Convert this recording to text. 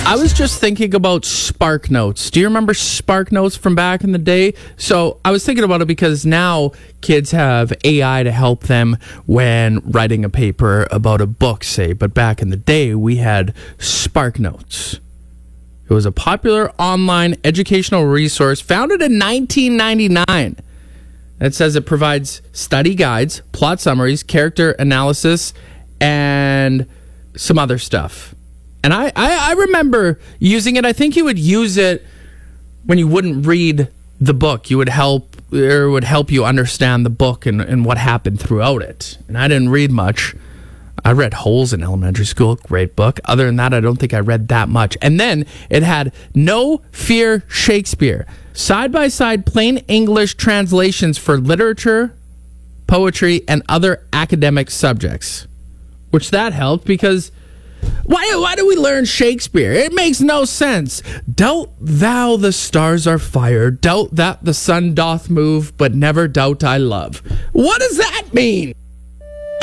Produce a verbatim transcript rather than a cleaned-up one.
I was just thinking about Spark Notes. Do you remember Spark Notes from back in the day? So I was thinking about it because now kids have A I to help them when writing a paper about a book, say. But back in the day, we had Spark Notes. It was a popular online educational resource founded in nineteen ninety-nine. It says it provides study guides, plot summaries, character analysis, and some other stuff. And I, I, I remember using it. I think you would use it when you wouldn't read the book. You would help, or would help you understand the book and, and what happened throughout it. And I didn't read much. I read Holes in elementary school. Great book. Other than that, I don't think I read that much. And then it had No Fear Shakespeare. Side-by-side plain English translations for literature, poetry, and other academic subjects. Which that helped because... Why, why do we learn Shakespeare? It makes no sense. Doubt thou the stars are fire, doubt that the sun doth move, but never doubt I love. What does that mean?